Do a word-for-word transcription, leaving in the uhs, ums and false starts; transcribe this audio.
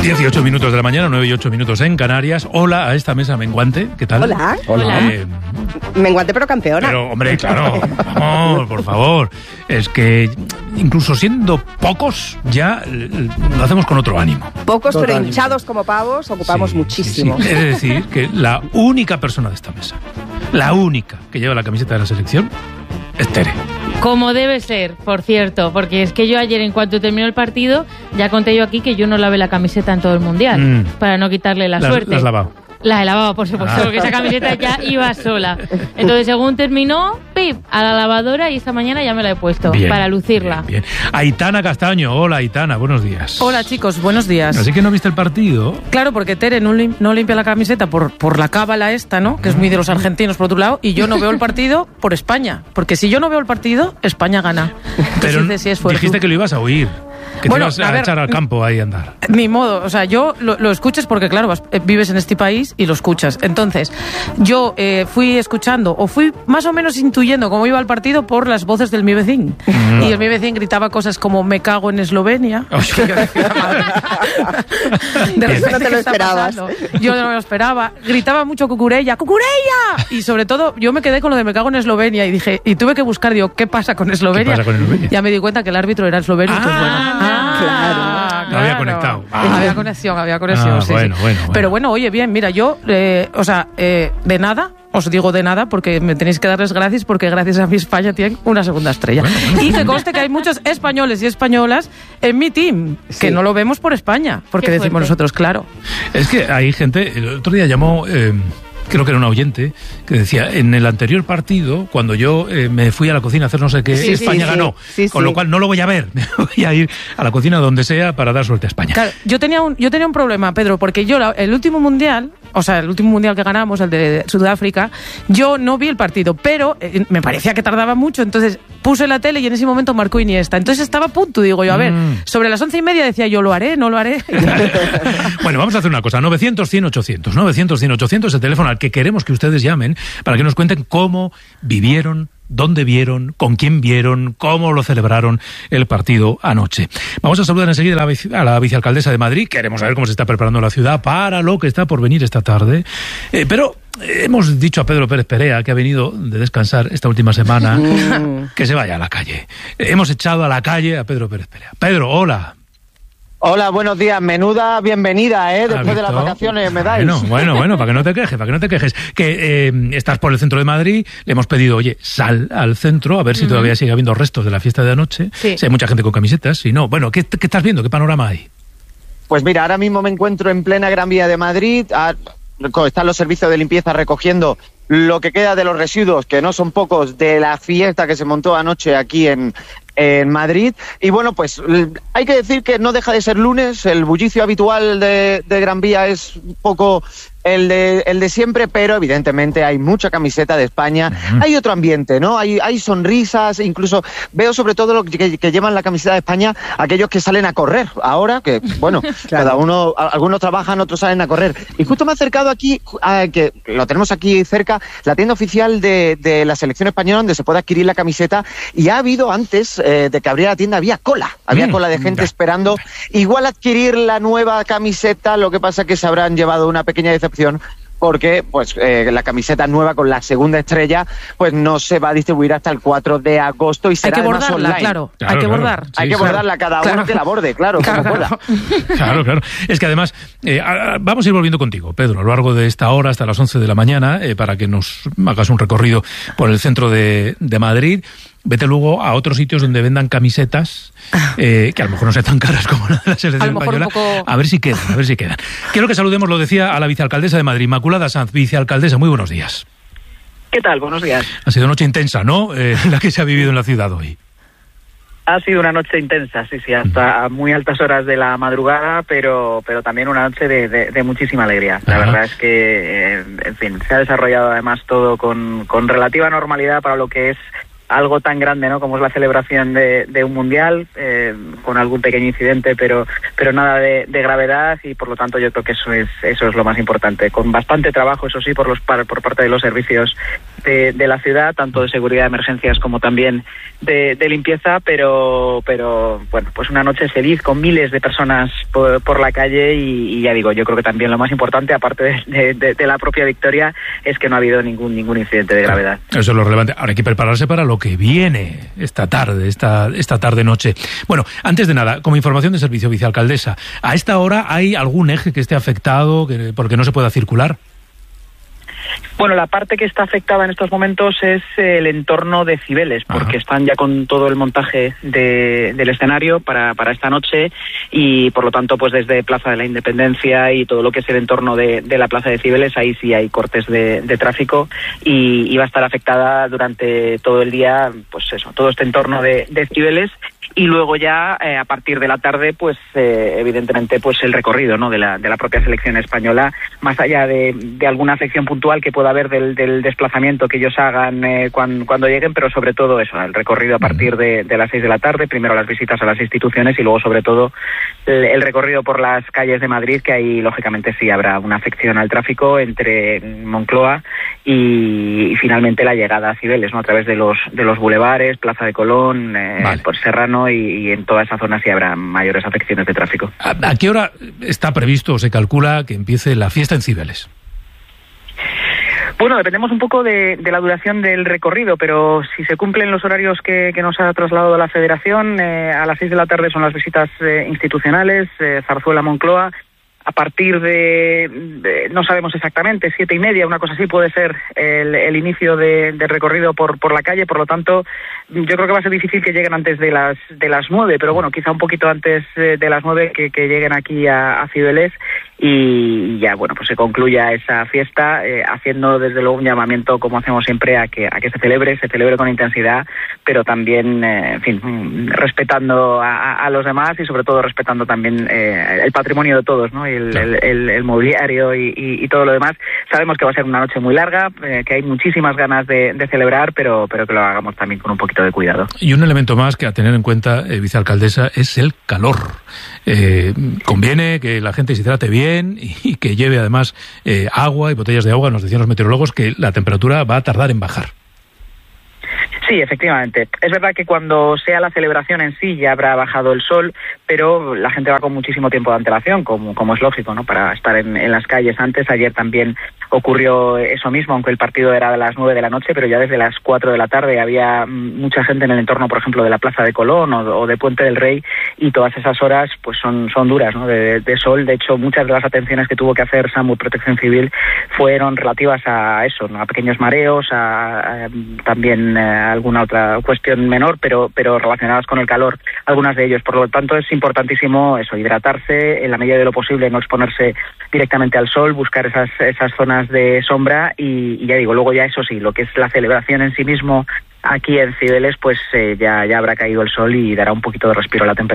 dieciocho minutos de la mañana, nueve y ocho minutos en Canarias. Hola a esta mesa menguante, ¿qué tal? Hola. Hola. Eh, menguante pero campeona. Pero, hombre, claro, vamos, por favor. Es que incluso siendo pocos, ya lo hacemos con otro ánimo. Pocos Total. pero hinchados como pavos, ocupamos Sí, muchísimo. sí, sí. Es decir, que la única persona de esta mesa, la única que lleva la camiseta de la selección, es Tere. Como debe ser, por cierto, porque es que yo ayer, en cuanto terminó el partido, ya conté yo aquí que yo no lavé la camiseta en todo el Mundial, Mm. para no quitarle la ¿La, suerte. la has lavado? La he lavado, por supuesto, Ah. porque esa camiseta ya iba sola. Entonces, según terminó, ¡pip!, a la lavadora, y esta mañana ya me la he puesto, Bien, para lucirla. Bien, bien. Aitana Castaño, hola Aitana, buenos días. Hola chicos, buenos días. Así que no viste el partido. Claro, porque Tere no, lim- no limpia la camiseta por, por la cábala esta, ¿no? Que es muy de los argentinos, por otro lado, y yo no veo el partido por España. Porque si yo no veo el partido, España gana. Entonces, Pero dices, sí, es fuerte. dijiste que lo ibas a oír, que Bueno, te ibas a, a ver, echar al campo ahí a andar. Ni modo, o sea, yo lo, lo escuchas porque, claro, vas- eh, vives en este país y lo escuchas. Entonces, yo eh, fui escuchando, o fui más o menos intuyendo cómo iba el partido por las voces del mi vecín. Mm. Y el mi vecín gritaba cosas como, me cago en Eslovenia. Que yo decía, madre. De repente, No te lo ¿qué está esperabas. pasando? Yo no me lo esperaba. Gritaba mucho Cucurella, ¡Cucurella! Y sobre todo, yo me quedé con lo de me cago en Eslovenia y dije, y tuve que buscar, digo, ¿qué pasa con Eslovenia? ¿Qué pasa con Eslovenia? Ya me di cuenta que el árbitro era esloveno. entonces, bueno. Ah, claro. No había conectado. Ah. Había conexión, había conexión, Ah, sí, bueno, sí. bueno, bueno. Pero bueno, oye, bien, mira, yo, eh, o sea, eh, de nada, os digo de nada, porque me tenéis que darles gracias, porque gracias a mi España tienen una segunda estrella. Bueno, bueno. Y que conste que hay muchos españoles y españolas en mi team, que Sí. no lo vemos por España, porque Qué decimos fuerte. nosotros, claro. Es que hay gente, el otro día llamó, eh, creo que era un oyente, que decía, en el anterior partido, cuando yo eh, me fui a la cocina a hacer no sé qué, Sí, España sí, sí. ganó. Sí, con sí. lo cual no lo voy a ver, me voy a ir a la cocina donde sea para dar suerte a España. Claro, yo tenía un, yo tenía un problema, Pedro, porque yo la- el último mundial, o sea, el último mundial que ganamos, el de Sudáfrica, yo no vi el partido, pero eh, me parecía que tardaba mucho, entonces puse la tele y en ese momento marcó Iniesta. Entonces estaba a punto, digo yo, a ver, Mm. sobre las once y media decía yo, lo haré, no lo haré. Bueno, vamos a hacer una cosa, novecientos, cien, ochocientos, novecientos, cien, ochocientos, el teléfono al que queremos que ustedes llamen para que nos cuenten cómo vivieron, dónde vieron, con quién vieron, cómo lo celebraron el partido anoche. Vamos a saludar enseguida a la, vice- a la vicealcaldesa de Madrid. Queremos saber cómo se está preparando la ciudad para lo que está por venir esta tarde. Eh, pero eh, hemos dicho a Pedro Pérez Perea, que ha venido de descansar esta última semana, que se vaya a la calle. Eh, hemos echado a la calle a Pedro Pérez Perea. Pedro, hola. Hola, buenos días. Menuda bienvenida, ¿eh? ¿Has Después de las visto? vacaciones me dais. Bueno, bueno, bueno, para que no te quejes, para que no te quejes. Que eh, estás por el centro de Madrid, le hemos pedido, oye, sal al centro, a ver si todavía sigue habiendo restos de la fiesta de anoche. Sí. Si hay mucha gente con camisetas, si no. Bueno, ¿qué, qué estás viendo? ¿Qué panorama hay? Pues mira, ahora mismo me encuentro en plena Gran Vía de Madrid. Ah, están los servicios de limpieza recogiendo lo que queda de los residuos, que no son pocos, de la fiesta que se montó anoche aquí en, en Madrid. Y bueno, pues l- hay que decir que no deja de ser lunes, el bullicio habitual de, de Gran Vía es un poco el de, el de siempre, pero evidentemente hay mucha camiseta de España. Ujú. Hay otro ambiente, ¿no? Hay, hay sonrisas, incluso veo sobre todo lo que, que llevan la camiseta de España aquellos que salen a correr ahora, que bueno, cada uno, a- algunos trabajan, otros salen a correr. Y justo me he acercado aquí, a, que lo tenemos aquí cerca, la tienda oficial de, de la selección española donde se puede adquirir la camiseta, y ha habido antes eh, de que abriera la tienda, había cola, había Mm, cola de gente ya. esperando igual adquirir la nueva camiseta, lo que pasa que se habrán llevado una pequeña decepción porque pues eh, la camiseta nueva con la segunda estrella pues no se va a distribuir hasta el cuatro de agosto y Hay será que además bordarla, online. claro, Claro, hay que claro. bordar. Sí, Hay que claro. bordarla, cada uno Claro. que la borde, claro, como Claro. pueda. Claro, claro. Es que además, eh, a- a- vamos a ir volviendo contigo, Pedro, a lo largo de esta hora hasta las once de la mañana, eh, para que nos hagas un recorrido por el centro de, de Madrid. Vete luego a otros sitios donde vendan camisetas, eh, que a lo mejor no sean tan caras como la de la selección A lo mejor un española. poco- A ver si quedan, a ver si quedan. Quiero que saludemos, lo decía, a la vicealcaldesa de Madrid, Inmaculada Sanz. Vicealcaldesa, muy buenos días. ¿Qué tal? Buenos días. Ha sido noche intensa, ¿no? Eh, la que se ha vivido en la ciudad hoy. Ha sido una noche intensa, sí, sí, hasta muy altas horas de la madrugada, pero pero también una noche de, de, de muchísima alegría. La Ajá. verdad es que, eh, en fin, se ha desarrollado además todo con, con relativa normalidad para lo que es algo tan grande, ¿no?, como es la celebración de, de un mundial, eh, con algún pequeño incidente, pero pero nada de, de gravedad, y por lo tanto yo creo que eso es eso es lo más importante, con bastante trabajo, eso sí, por los por parte de los servicios de, de la ciudad, tanto de seguridad de emergencias como también de, de limpieza, pero pero bueno, pues una noche feliz con miles de personas por, por la calle, y, y ya digo, yo creo que también lo más importante, aparte de, de, de la propia victoria, es que no ha habido ningún ningún incidente de gravedad. Eso es lo relevante. Ahora hay que prepararse para lo que viene esta tarde, esta, esta tarde-noche. Bueno, antes de nada, como información de servicio, vicealcaldesa, ¿a esta hora hay algún eje que esté afectado que, porque no se pueda circular? Bueno, la parte que está afectada en estos momentos es el entorno de Cibeles, porque Ajá. están ya con todo el montaje de, del escenario para, para esta noche, y por lo tanto, pues desde Plaza de la Independencia y todo lo que es el entorno de, de la Plaza de Cibeles, ahí sí hay cortes de, de tráfico, y, y va a estar afectada durante todo el día, pues eso, todo este entorno de, de Cibeles. Y luego ya, eh, a partir de la tarde, pues eh, evidentemente pues el recorrido, ¿no?, de la de la propia selección española, más allá de, de alguna afección puntual que pueda haber del, del desplazamiento que ellos hagan eh, cuando, cuando lleguen, pero sobre todo eso, el recorrido a partir de, de las seis de la tarde, primero las visitas a las instituciones y luego sobre todo el, el recorrido por las calles de Madrid, que ahí lógicamente sí habrá una afección al tráfico entre Moncloa y, y finalmente la llegada a Cibeles, ¿no?, a través de los de los bulevares, Plaza de Colón, eh, vale. por Serrano, y, y en toda esa zona sí habrá mayores afecciones de tráfico. ¿A, a qué hora está previsto o se calcula que empiece la fiesta en Cibeles? Bueno, dependemos un poco de, de la duración del recorrido, pero si se cumplen los horarios que, que nos ha trasladado la Federación, eh, a las seis de la tarde son las visitas eh, institucionales, eh, Zarzuela-Moncloa. A partir de, de, no sabemos exactamente, siete y media, una cosa así, puede ser el, el inicio de, del recorrido por, por la calle. Por lo tanto, yo creo que va a ser difícil que lleguen antes de las de las nueve, pero bueno, quizá un poquito antes de las nueve que, que lleguen aquí a, a Cibeles, y ya, bueno, pues se concluya esa fiesta, eh, haciendo desde luego un llamamiento, como hacemos siempre, a que a que se celebre, se celebre con intensidad, pero también, eh, en fin, respetando a, a los demás, y sobre todo respetando también eh, el patrimonio de todos, ¿no?, el, claro. el, el, el mobiliario y, y, y todo lo demás. Sabemos que va a ser una noche muy larga, eh, que hay muchísimas ganas de, de celebrar, pero, pero que lo hagamos también con un poquito de cuidado. Y un elemento más que a tener en cuenta, eh, vicealcaldesa, es el calor. Eh, conviene que la gente se hidrate bien y que lleve además eh, agua y botellas de agua. Nos decían los meteorólogos que la temperatura va a tardar en bajar. Sí, efectivamente. Es verdad que cuando sea la celebración en sí ya habrá bajado el sol, pero la gente va con muchísimo tiempo de antelación, como, como es lógico, ¿no?, para estar en, en las calles antes. Ayer también ocurrió eso mismo, aunque el partido era a las nueve de la noche, pero ya desde las cuatro de la tarde había mucha gente en el entorno, por ejemplo, de la Plaza de Colón o, o de Puente del Rey, y todas esas horas pues son, son duras, ¿no?, de, de sol. De hecho, muchas de las atenciones que tuvo que hacer SAMUR Protección Civil fueron relativas a eso, ¿no?, a pequeños mareos, a, a también a alguna otra cuestión menor, pero pero relacionadas con el calor, algunas de ellos. Por lo tanto, es importantísimo eso, hidratarse en la medida de lo posible, no exponerse directamente al sol, buscar esas esas zonas de sombra, y, y ya digo, luego ya eso sí, lo que es la celebración en sí mismo aquí en Cibeles, pues eh, ya, ya habrá caído el sol y dará un poquito de respiro a la temperatura.